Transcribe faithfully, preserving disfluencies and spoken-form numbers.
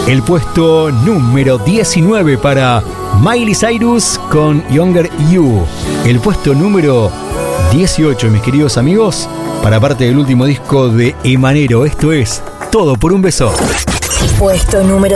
El puesto número diecinueve para Miley Cyrus con Younger You. El puesto número dieciocho, mis queridos amigos, para parte del último disco de Emanero. Esto es Todo por un beso. Puesto número